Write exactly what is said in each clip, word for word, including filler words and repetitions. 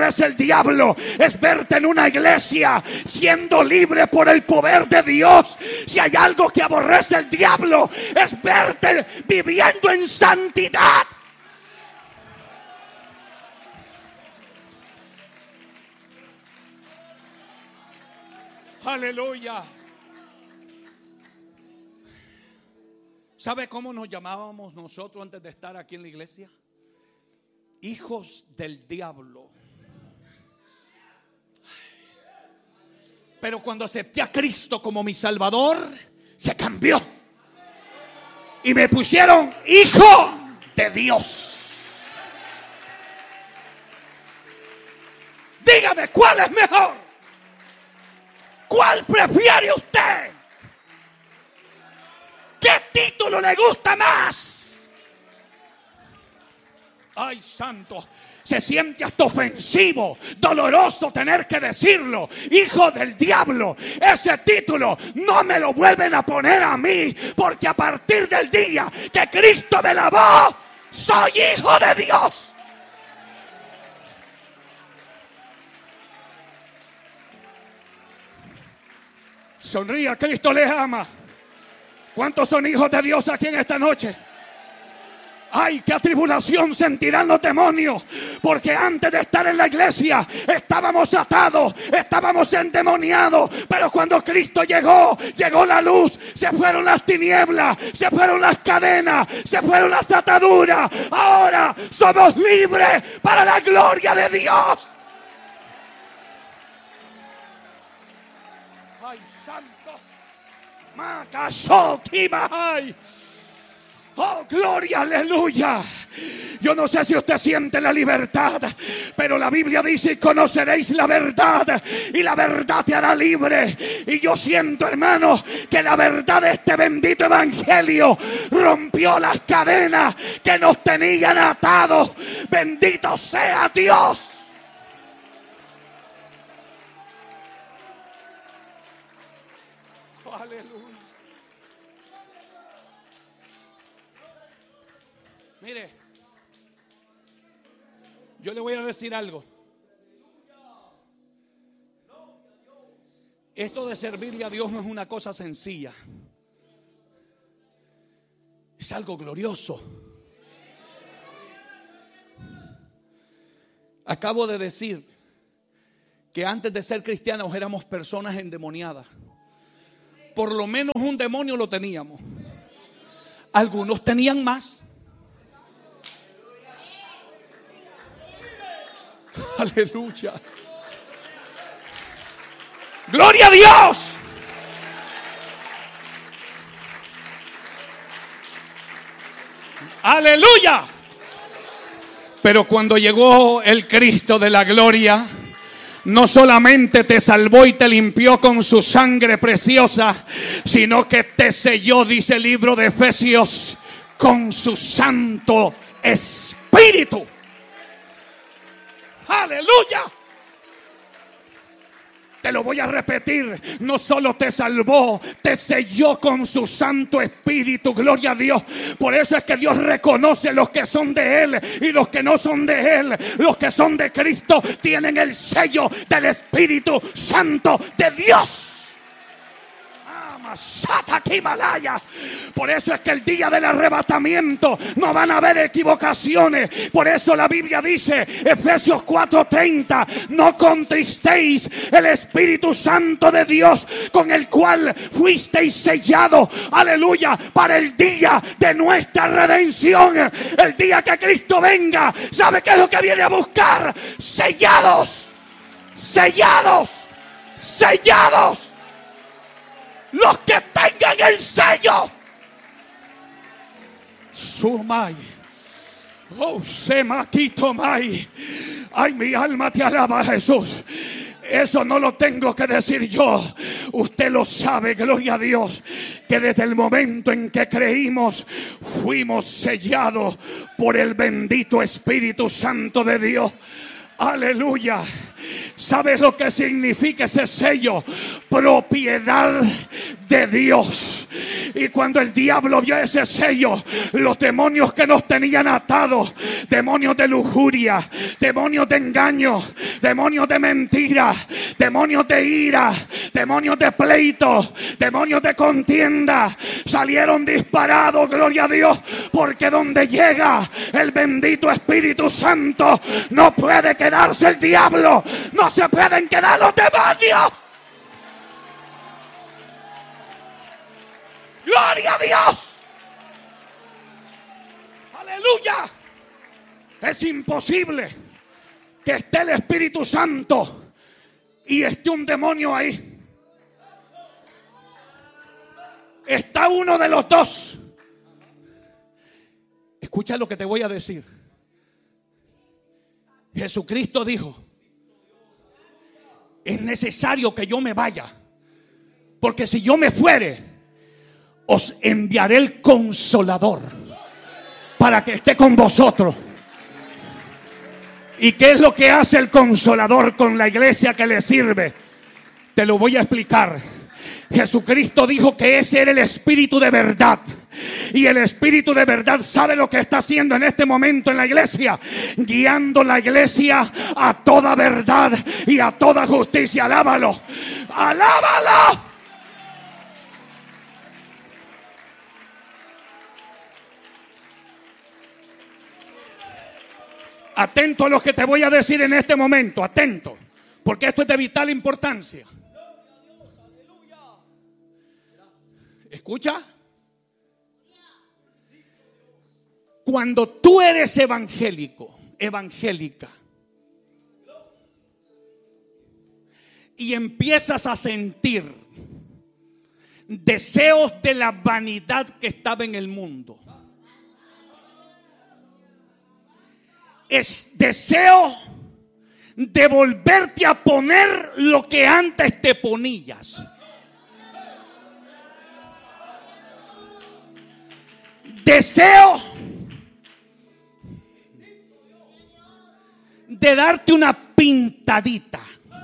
aborrece el diablo es verte en una iglesia siendo libre por el poder de Dios. Si hay algo que aborrece el diablo es verte viviendo en santidad. Aleluya. ¿Sabe cómo nos llamábamos nosotros antes de estar aquí en la iglesia? Hijos del diablo. Pero cuando acepté a Cristo como mi Salvador, se cambió y me pusieron hijo de Dios. Dígame, ¿cuál es mejor? ¿Cuál prefiere usted? ¿Qué título le gusta más? Ay, santo, se siente hasta ofensivo, doloroso tener que decirlo. Hijo del diablo, ese título no me lo vuelven a poner a mí, porque a partir del día que Cristo me lavó, soy hijo de Dios. Sonría, Cristo les ama. ¿Cuántos son hijos de Dios aquí en esta noche? Ay, qué atribulación sentirán los demonios, porque antes de estar en la iglesia estábamos atados, estábamos endemoniados, pero cuando Cristo llegó, llegó la luz, se fueron las tinieblas, se fueron las cadenas, se fueron las ataduras. Ahora somos libres para la gloria de Dios. Ay, santo. Macasokimahai. Oh, gloria, aleluya. Yo no sé si usted siente la libertad, pero la Biblia dice: conoceréis la verdad y la verdad te hará libre. Y yo siento, hermano, que la verdad de este bendito evangelio rompió las cadenas que nos tenían atados. Bendito sea Dios. Aleluya. Mire, yo le voy a decir algo. Esto de servirle a Dios no es una cosa sencilla. Es algo glorioso. Acabo de decir que antes de ser cristianos éramos personas endemoniadas. Por lo menos un demonio lo teníamos. Algunos tenían más. Aleluya. Gloria a Dios. Aleluya. Pero cuando llegó el Cristo de la gloria, no solamente te salvó y te limpió con su sangre preciosa, sino que te selló, dice el libro de Efesios, con su Santo Espíritu. Aleluya. Te lo voy a repetir. No solo te salvó, te selló con su Santo Espíritu. Gloria a Dios. Por eso es que Dios reconoce los que son de Él y los que no son de Él. Los que son de Cristo tienen el sello del Espíritu Santo de Dios. Por eso es que el día del arrebatamiento no van a haber equivocaciones. Por eso la Biblia dice, Efesios cuatro treinta: no contristéis el Espíritu Santo de Dios, con el cual fuisteis sellados, aleluya, para el día de nuestra redención. El día que Cristo venga, ¿sabe qué es lo que viene a buscar? Sellados, sellados, sellados. Los que tengan el sello. Sumai. Oh, semaquito mai. Ay, mi alma te alaba, Jesús. Eso no lo tengo que decir yo. Usted lo sabe, gloria a Dios, que desde el momento en que creímos, fuimos sellados por el bendito Espíritu Santo de Dios. Aleluya. ¿Sabes lo que significa ese sello? Propiedad de Dios. Y cuando el diablo vio ese sello, los demonios que nos tenían atados, demonios de lujuria, demonios de engaño, demonios de mentira, demonios de ira, demonios de pleito, demonios de contienda, salieron disparados, gloria a Dios, porque donde llega el bendito Espíritu Santo no puede quedarse el diablo, no se pueden quedar los demonios. Gloria a Dios. Aleluya. Es imposible que esté el Espíritu Santo y esté un demonio ahí. Está uno de los dos. Escucha lo que te voy a decir. Jesucristo dijo: es necesario que yo me vaya, porque si yo me fuere, os enviaré el Consolador para que esté con vosotros. ¿Y qué es lo que hace el Consolador con la iglesia que le sirve? Te lo voy a explicar. Jesucristo dijo que ese era el Espíritu de verdad. Y el Espíritu de verdad sabe lo que está haciendo en este momento en la iglesia, guiando la iglesia a toda verdad y a toda justicia. Alábalo, alábalo. Atento a lo que te voy a decir en este momento, atento, porque esto es de vital importancia. Escucha. Cuando tú eres evangélico, evangélica, y empiezas a sentir deseos de la vanidad que estaba en el mundo, es deseo de volverte a poner lo que antes te ponías. Deseo de darte una pintadita.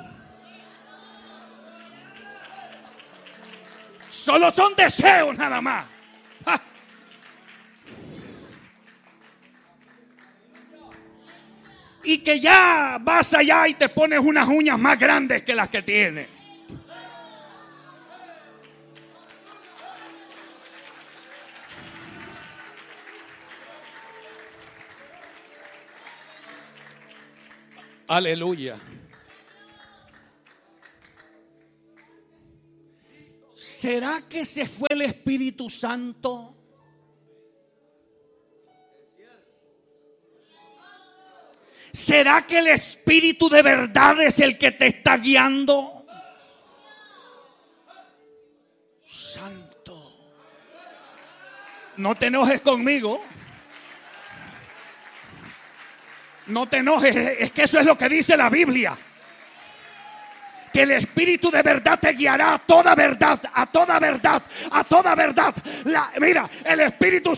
Solo son deseos nada más. ¡Ja! Y que ya vas allá y te pones unas uñas más grandes que las que tienes. Aleluya. ¿Será que se fue el Espíritu Santo? ¿Será que el Espíritu de verdad es el que te está guiando? Santo. No te enojes conmigo. No te enojes, es que eso es lo que dice la Biblia. Que el Espíritu de verdad te guiará a toda verdad, a toda verdad, a toda verdad. La, mira, el Espíritu